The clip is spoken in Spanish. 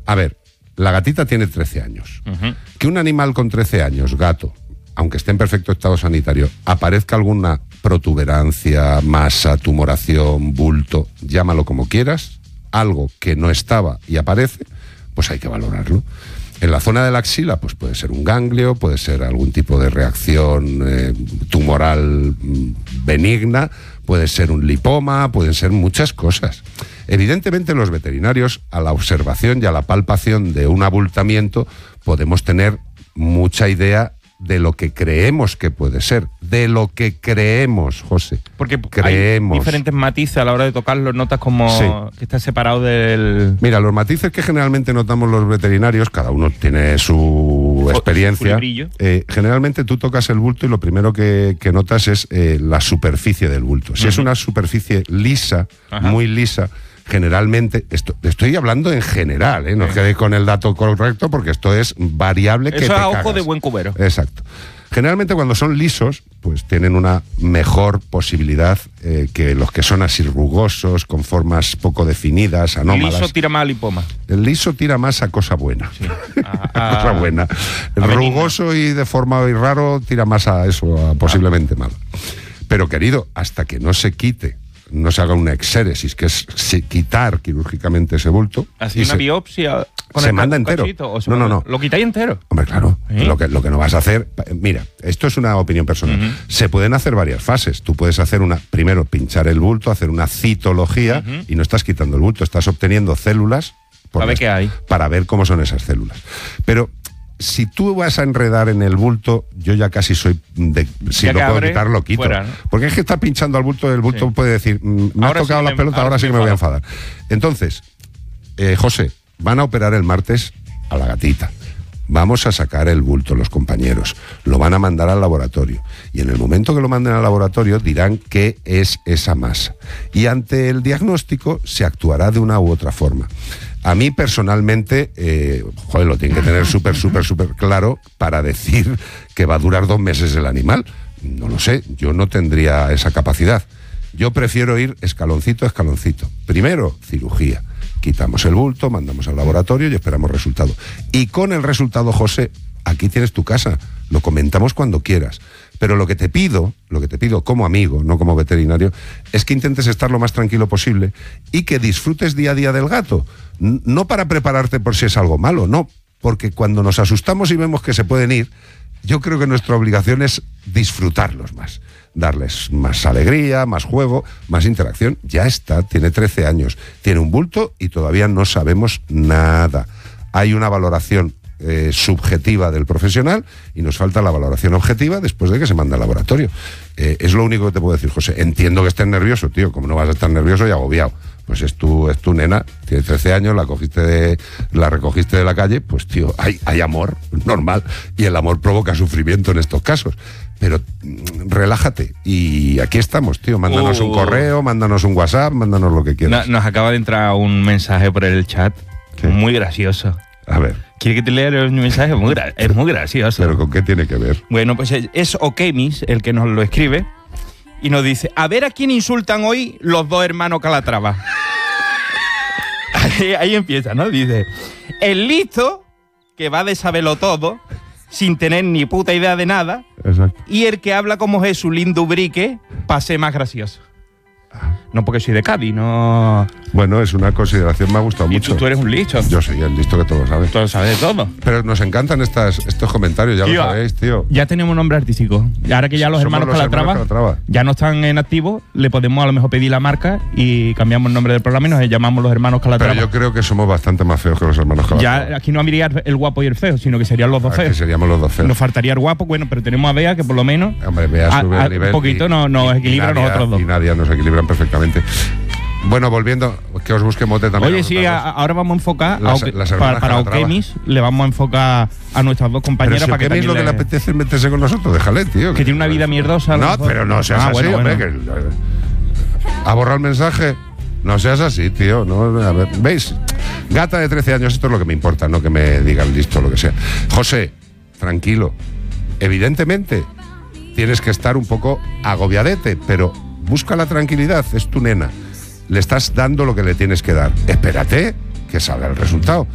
A ver, la gatita tiene 13 años. Que un animal con 13 años, gato, aunque esté en perfecto estado sanitario, aparezca alguna protuberancia, masa, tumoración, bulto, llámalo como quieras, algo que no estaba y aparece, pues hay que valorarlo. En la zona de la axila, pues puede ser un ganglio, puede ser algún tipo de reacción tumoral benigna, puede ser un lipoma, pueden ser muchas cosas. Evidentemente, los veterinarios, a la observación y a la palpación de un abultamiento, podemos tener mucha idea de lo que creemos que puede ser, de lo que creemos, José. Porque creemos. Hay diferentes matices a la hora de tocarlo, notas como que está separado del... Mira, los matices que generalmente notamos los veterinarios, cada uno tiene su experiencia. Generalmente tú tocas el bulto y lo primero que notas es la superficie del bulto. Si es una superficie lisa, muy lisa, generalmente, estoy hablando en general, no quedéis con el dato correcto porque esto es variable. Eso es a ojo de buen cubero. Exacto. Generalmente cuando son lisos, pues tienen una mejor posibilidad que los que son así rugosos, con formas poco definidas, anómalas. El liso tira más a lipoma. El liso tira más a cosa buena. Sí. A cosa buena. El rugoso y deformado y raro tira más a eso, a posiblemente malo. Pero querido, hasta que no se quite, no se haga una exéresis, que es quitar quirúrgicamente ese bulto. ¿Así una biopsia? ¿Se manda entero? No. ¿Lo quitáis entero? Hombre, claro. ¿Sí? Lo que no vas a hacer... Mira, esto es una opinión personal. Se pueden hacer varias fases. Tú puedes hacer primero pinchar el bulto, hacer una citología, y no estás quitando el bulto, estás obteniendo células para ver qué hay. Para ver cómo son esas células. Pero si tú vas a enredar en el bulto, yo ya casi soy si lo puedo quitar, lo quito. Fuera, ¿no? Porque es que está pinchando al bulto, el bulto puede decir, me ha tocado la pelota, ahora sí que me voy a enfadar. Entonces, José, van a operar el martes a la gatita. Vamos a sacar el bulto los compañeros. Lo van a mandar al laboratorio. Y en el momento que lo manden al laboratorio dirán qué es esa masa. Y ante el diagnóstico se actuará de una u otra forma. A mí personalmente, lo tienen que tener súper claro para decir que va a durar 2 meses el animal. No lo sé, yo no tendría esa capacidad. Yo prefiero ir escaloncito a escaloncito. Primero, cirugía. Quitamos el bulto, mandamos al laboratorio y esperamos resultado. Y con el resultado, José, aquí tienes tu casa. Lo comentamos cuando quieras. Pero lo que te pido como amigo, no como veterinario, es que intentes estar lo más tranquilo posible y que disfrutes día a día del gato. No para prepararte por si es algo malo, no. Porque cuando nos asustamos y vemos que se pueden ir, yo creo que nuestra obligación es disfrutarlos más. Darles más alegría, más juego, más interacción. Ya está, tiene 13 años, tiene un bulto y todavía no sabemos nada. Hay una valoración subjetiva del profesional y nos falta la valoración objetiva después de que se manda al laboratorio. Es lo único que te puedo decir, José. Entiendo que estés nervioso, tío, como no vas a estar nervioso y agobiado. Pues es tu nena, tiene 13 años, la recogiste de la calle, pues tío, hay amor, normal, y el amor provoca sufrimiento en estos casos. Pero relájate, y aquí estamos, tío, mándanos un correo, mándanos un WhatsApp, mándanos lo que quieras. Nos acaba de entrar un mensaje por el chat, muy gracioso. A ver. ¿Quiere que te lea el mensaje? Es muy gracioso. ¿Pero con qué tiene que ver? Bueno, pues es Okemis el que nos lo escribe y nos dice, a ver a quién insultan hoy los 2 hermanos Calatrava. Ahí empieza, ¿no? Dice, el listo, que va de saberlo todo, sin tener ni puta idea de nada. Exacto. Y el que habla como Jesulín Dubrique, para ser más gracioso. No porque soy de Cádiz, no... Bueno, es una consideración, me ha gustado mucho. Tú eres un listo. Yo soy el listo que todo lo sabe. Todo sabe de todo. Pero nos encantan estos comentarios, ya lo sabéis, tío. Ya tenemos un nombre artístico. Ahora que ya los hermanos Calatrava ya no están en activo, le podemos a lo mejor pedir la marca y cambiamos el nombre del programa y nos llamamos los hermanos Calatrava. Pero yo creo que somos bastante más feos que los hermanos Calatrava. Ya aquí no habría el guapo y el feo, sino que serían los dos feos. Aquí seríamos los dos feos. Nos faltaría el guapo, bueno, pero tenemos a Bea que por lo menos... Hombre, Bea sube el nivel. Un poquito nos equilibra a nosotros dos. Y Nadia nos equilibran perfectamente. Bueno, volviendo, que os busque mote también. Oye, sí, ahora vamos a enfocar para Okemis, le vamos a enfocar a nuestras 2 compañeras. Pero si para que Okemis lo que le apetece es meterse con nosotros, déjale, tío. Que tiene una vida mierdosa. No, pero no seas así, hombre. Bueno. ¿Ha borrado el mensaje? No seas así, tío. No, a ver, ¿veis? Gata de 13 años, esto es lo que me importa, no que me digan listo o lo que sea. José, tranquilo. Evidentemente, tienes que estar un poco agobiadete, pero busca la tranquilidad, es tu nena. Le estás dando lo que le tienes que dar. Espérate que salga el resultado.